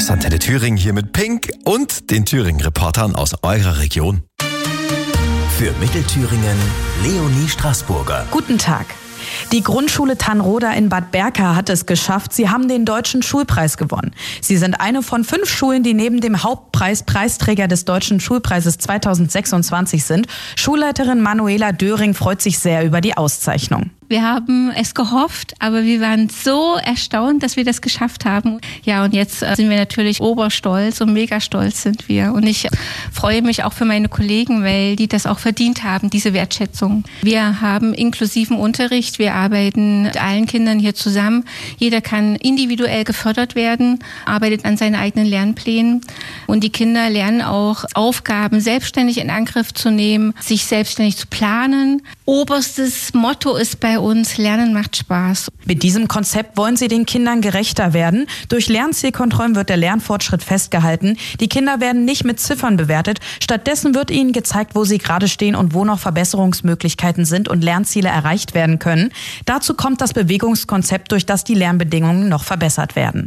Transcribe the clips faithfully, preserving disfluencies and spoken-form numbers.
ist Antenne Thüringen hier mit Pink und den Thüringen-Reportern aus eurer Region. Für Mittelthüringen Leonie Straßburger. Guten Tag. Die Grundschule Tannroda in Bad Berka hat es geschafft. Sie haben den Deutschen Schulpreis gewonnen. Sie sind eine von fünf Schulen, die neben dem Hauptpreis Preisträger des Deutschen Schulpreises zweitausendsechsundzwanzig sind. Schulleiterin Manuela Döring freut sich sehr über die Auszeichnung. Wir haben es gehofft, aber wir waren so erstaunt, dass wir das geschafft haben. Ja, und jetzt sind wir natürlich oberstolz und mega stolz sind wir. Und ich freue mich auch für meine Kollegen, weil die das auch verdient haben, diese Wertschätzung. Wir haben inklusiven Unterricht. Wir arbeiten mit allen Kindern hier zusammen. Jeder kann individuell gefördert werden, arbeitet an seinen eigenen Lernplänen. Und die Kinder lernen auch Aufgaben selbstständig in Angriff zu nehmen, sich selbstständig zu planen. Oberstes Motto ist bei uns, Lernen macht Spaß. Mit diesem Konzept wollen sie den Kindern gerechter werden. Durch Lernzielkontrollen wird der Lernfortschritt festgehalten. Die Kinder werden nicht mit Ziffern bewertet. Stattdessen wird ihnen gezeigt, wo sie gerade stehen und wo noch Verbesserungsmöglichkeiten sind und Lernziele erreicht werden können. Dazu kommt das Bewegungskonzept, durch das die Lernbedingungen noch verbessert werden.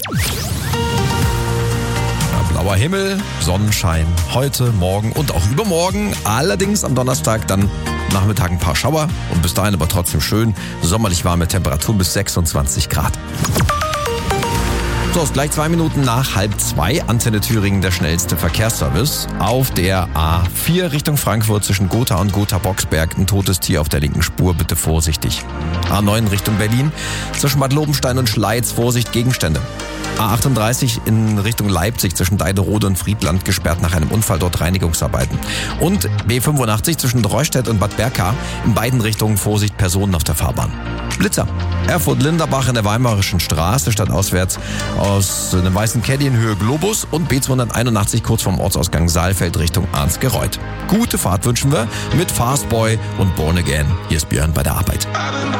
Blauer Himmel, Sonnenschein heute, morgen und auch übermorgen. Allerdings am Donnerstag dann Nachmittag ein paar Schauer und bis dahin aber trotzdem schön sommerlich warme Temperaturen bis sechsundzwanzig Grad. So, ist gleich zwei Minuten nach halb zwei. Antenne Thüringen, der schnellste Verkehrsservice. Auf der A vier Richtung Frankfurt zwischen Gotha und Gotha-Boxberg ein totes Tier auf der linken Spur, bitte vorsichtig. A neun Richtung Berlin zwischen Bad Lobenstein und Schleiz, Vorsicht, Gegenstände. A achtunddreißig in Richtung Leipzig zwischen Deiderode und Friedland gesperrt nach einem Unfall, dort Reinigungsarbeiten. Und B fünfundachtzig zwischen Dreustedt und Bad Berka in beiden Richtungen Vorsicht, Personen auf der Fahrbahn. Blitzer. Erfurt-Linderbach in der Weimarischen Straße stadtauswärts aus einem weißen Caddy in Höhe Globus und B zweihunderteinundachtzig kurz vorm Ortsausgang Saalfeld Richtung Arnsgereuth. Gute Fahrt wünschen wir mit Fastboy und Born Again. Hier ist Björn bei der Arbeit.